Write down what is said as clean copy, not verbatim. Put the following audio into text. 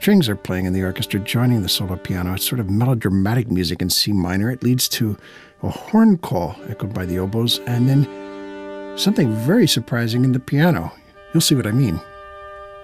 strings are playing in the orchestra, joining the solo piano. It's sort of melodramatic music in C minor. It leads to a horn call echoed by the oboes, and then something very surprising in the piano. You'll see what I mean.